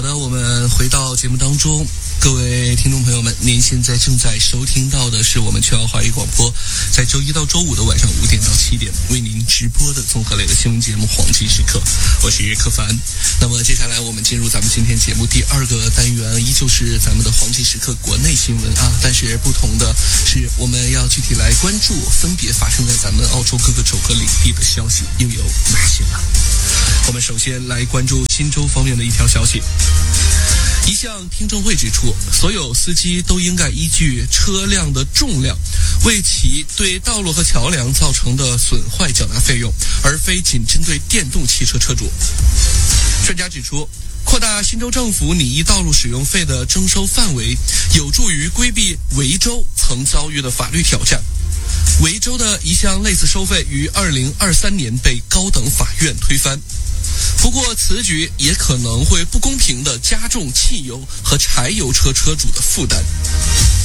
好的，我们回到节目当中，各位听众朋友们，您现在正在收听到的是我们全奥华语广播，在周一到周五的晚上5点到7点为您直播的综合类的新闻节目《黄金时刻》，我是柯凡。那么接下来我们进入咱们今天节目第2个单元，依旧是咱们的黄金时刻国内新闻啊，但是不同的是，我们要具体来关注分别发生在咱们澳洲各个州和领地的消息又有哪些呢？我们首先来关注新州方面的一条消息。一项听证会指出，所有司机都应该依据车辆的重量为其对道路和桥梁造成的损坏缴纳费用，而非仅针对电动汽车车主。专家指出，扩大新州政府拟议道路使用费的征收范围，有助于规避维州曾遭遇的法律挑战。维州的一项类似收费于2023年被高等法院推翻。不过此举也可能会不公平地加重汽油和柴油车车主的负担。